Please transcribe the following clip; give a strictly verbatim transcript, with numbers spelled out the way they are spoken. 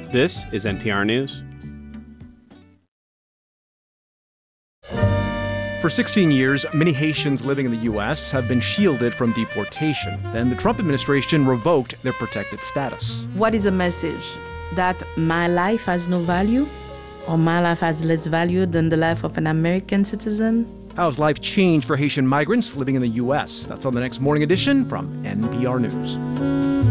This is N P R News. For sixteen years, many Haitians living in the U S have been shielded from deportation. Then the Trump administration revoked their protected status. What is a message? That my life has no value? Or my life has less value than the life of an American citizen? How has life changed for Haitian migrants living in the U S? That's on the next Morning Edition from N P R News.